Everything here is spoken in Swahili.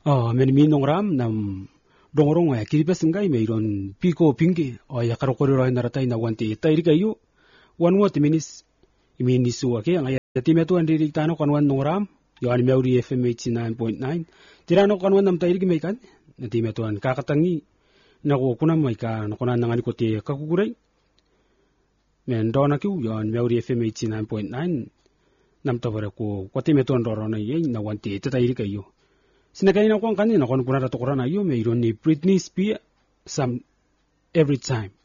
men minong ram nam dongorong ya kiribas ngai me iron piko pingi ya karokori roi naratai na wanti tairi kayu wan wat minisu ake ngaya timetu andiri tano kanwan nongram yo an meuri FM 89.9 tirano kanwan nam tairi me kan na timetu an kakatangi na ko kuna mai ka no kuna nangani ko te kakukurai men dona ki yo an meuri FM 89.9 nam tabara ko timetu andoro na ye na wanti tairi kayu Sinakai na kung kanina kung kuna rato kurana yo may iron ni Britney Spears some every time.